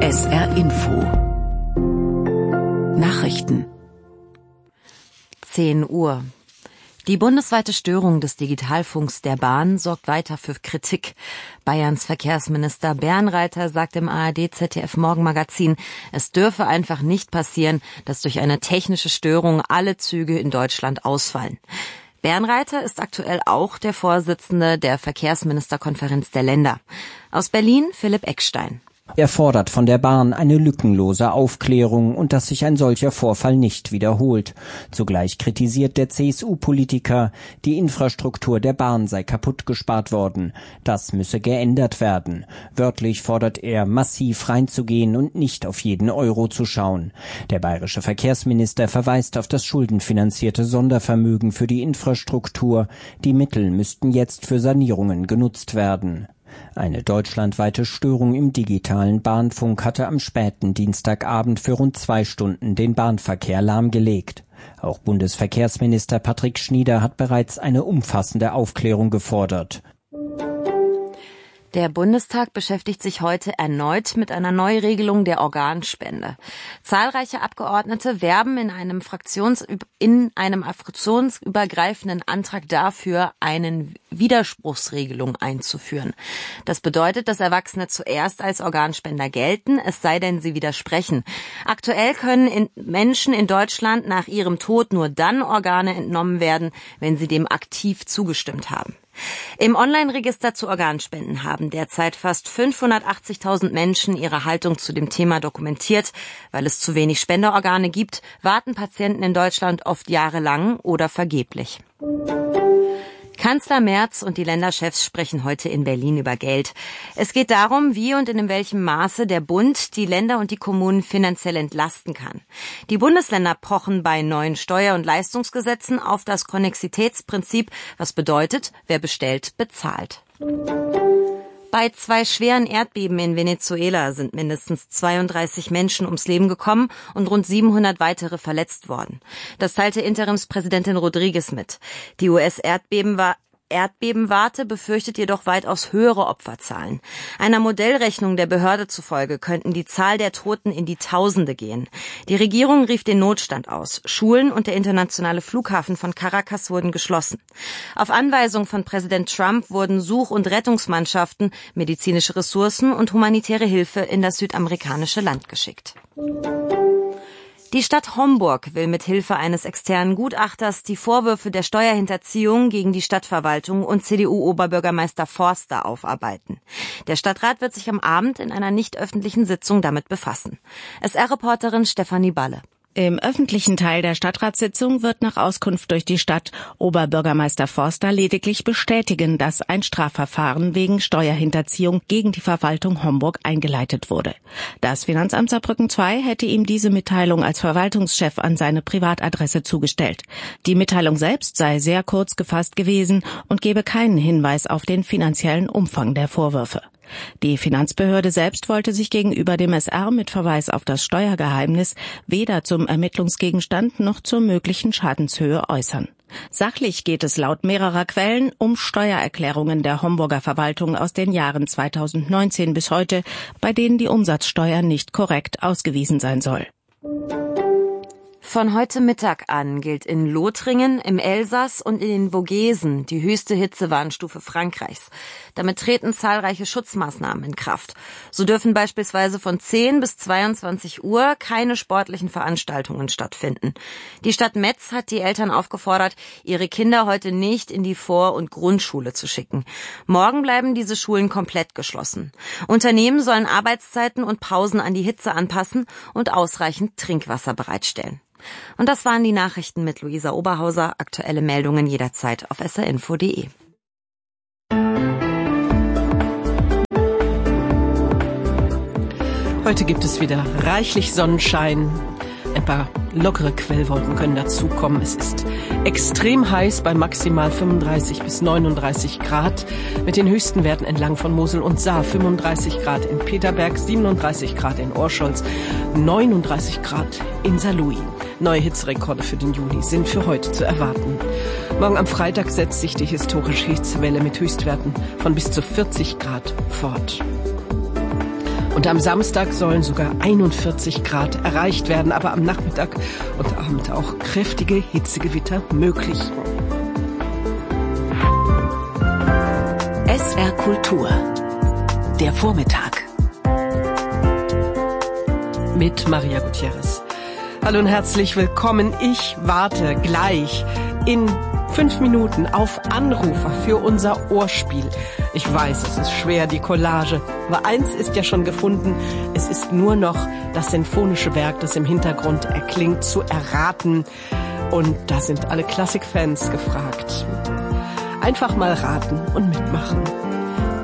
SR Info Nachrichten 10 Uhr. Die bundesweite Störung des Digitalfunks der Bahn sorgt weiter für Kritik. Bayerns Verkehrsminister Bernreiter sagt im ARD-ZDF-Morgenmagazin, es dürfe einfach nicht passieren, dass durch eine technische Störung alle Züge in Deutschland ausfallen. Bernreiter ist aktuell auch der Vorsitzende der Verkehrsministerkonferenz der Länder. Aus Berlin Philipp Eckstein. Er fordert von der Bahn eine lückenlose Aufklärung und dass sich ein solcher Vorfall nicht wiederholt. Zugleich kritisiert der CSU-Politiker, die Infrastruktur der Bahn sei kaputt gespart worden. Das müsse geändert werden. Wörtlich fordert er, massiv reinzugehen und nicht auf jeden Euro zu schauen. Der bayerische Verkehrsminister verweist auf das schuldenfinanzierte Sondervermögen für die Infrastruktur. Die Mittel müssten jetzt für Sanierungen genutzt werden. Eine deutschlandweite Störung im digitalen Bahnfunk hatte am späten Dienstagabend für rund 2 Stunden den Bahnverkehr lahmgelegt. Auch Bundesverkehrsminister Patrick Schnieder hat bereits eine umfassende Aufklärung gefordert. Der Bundestag beschäftigt sich heute erneut mit einer Neuregelung der Organspende. Zahlreiche Abgeordnete werben in einem fraktionsübergreifenden Antrag dafür, eine Widerspruchsregelung einzuführen. Das bedeutet, dass Erwachsene zuerst als Organspender gelten, es sei denn, sie widersprechen. Aktuell können Menschen in Deutschland nach ihrem Tod nur dann Organe entnommen werden, wenn sie dem aktiv zugestimmt haben. Im Online-Register zu Organspenden haben derzeit fast 580.000 Menschen ihre Haltung zu dem Thema dokumentiert. Weil es zu wenig Spenderorgane gibt, warten Patienten in Deutschland oft jahrelang oder vergeblich. Kanzler Merz und die Länderchefs sprechen heute in Berlin über Geld. Es geht darum, wie und in welchem Maße der Bund die Länder und die Kommunen finanziell entlasten kann. Die Bundesländer pochen bei neuen Steuer- und Leistungsgesetzen auf das Konnexitätsprinzip, was bedeutet, wer bestellt, bezahlt. Bei 2 schweren Erdbeben in Venezuela sind mindestens 32 Menschen ums Leben gekommen und rund 700 weitere verletzt worden. Das teilte Interimspräsidentin Rodriguez mit. Die US-Erdbebenwarte befürchtet jedoch weitaus höhere Opferzahlen. Einer Modellrechnung der Behörde zufolge könnten die Zahl der Toten in die Tausende gehen. Die Regierung rief den Notstand aus. Schulen und der internationale Flughafen von Caracas wurden geschlossen. Auf Anweisung von Präsident Trump wurden Such- und Rettungsmannschaften, medizinische Ressourcen und humanitäre Hilfe in das südamerikanische Land geschickt. Die Stadt Homburg will mit Hilfe eines externen Gutachters die Vorwürfe der Steuerhinterziehung gegen die Stadtverwaltung und CDU-Oberbürgermeister Forster aufarbeiten. Der Stadtrat wird sich am Abend in einer nicht öffentlichen Sitzung damit befassen. SR-Reporterin Stefanie Balle. Im öffentlichen Teil der Stadtratssitzung wird nach Auskunft durch die Stadt Oberbürgermeister Forster lediglich bestätigen, dass ein Strafverfahren wegen Steuerhinterziehung gegen die Verwaltung Homburg eingeleitet wurde. Das Finanzamt Saarbrücken II hätte ihm diese Mitteilung als Verwaltungschef an seine Privatadresse zugestellt. Die Mitteilung selbst sei sehr kurz gefasst gewesen und gebe keinen Hinweis auf den finanziellen Umfang der Vorwürfe. Die Finanzbehörde selbst wollte sich gegenüber dem SR mit Verweis auf das Steuergeheimnis weder zum Ermittlungsgegenstand noch zur möglichen Schadenshöhe äußern. Sachlich geht es laut mehrerer Quellen um Steuererklärungen der Homburger Verwaltung aus den Jahren 2019 bis heute, bei denen die Umsatzsteuer nicht korrekt ausgewiesen sein soll. Von heute Mittag an gilt in Lothringen, im Elsass und in den Vogesen die höchste Hitzewarnstufe Frankreichs. Damit treten zahlreiche Schutzmaßnahmen in Kraft. So dürfen beispielsweise von 10 bis 22 Uhr keine sportlichen Veranstaltungen stattfinden. Die Stadt Metz hat die Eltern aufgefordert, ihre Kinder heute nicht in die Vor- und Grundschule zu schicken. Morgen bleiben diese Schulen komplett geschlossen. Unternehmen sollen Arbeitszeiten und Pausen an die Hitze anpassen und ausreichend Trinkwasser bereitstellen. Und das waren die Nachrichten mit Luisa Oberhauser. Aktuelle Meldungen jederzeit auf srinfo.de. Heute gibt es wieder reichlich Sonnenschein. Ein paar lockere Quellwolken können dazukommen. Es ist extrem heiß bei maximal 35 bis 39 Grad. Mit den höchsten Werten entlang von Mosel und Saar. 35 Grad in Peterberg, 37 Grad in Orscholz, 39 Grad in Saarlouis. Neue Hitzerekorde für den Juli sind für heute zu erwarten. Morgen am Freitag setzt sich die historische Hitzewelle mit Höchstwerten von bis zu 40 Grad fort. Und am Samstag sollen sogar 41 Grad erreicht werden, aber am Nachmittag und Abend auch kräftige Hitzegewitter möglich. SR Kultur. Der Vormittag. Mit Maria Gutierrez. Hallo und herzlich willkommen. Ich warte gleich in 5 Minuten auf Anrufer für unser Ohrspiel. Ich weiß, es ist schwer, die Collage. Aber eins ist ja schon gefunden. Es ist nur noch das sinfonische Werk, das im Hintergrund erklingt, zu erraten. Und da sind alle Klassikfans gefragt. Einfach mal raten und mitmachen.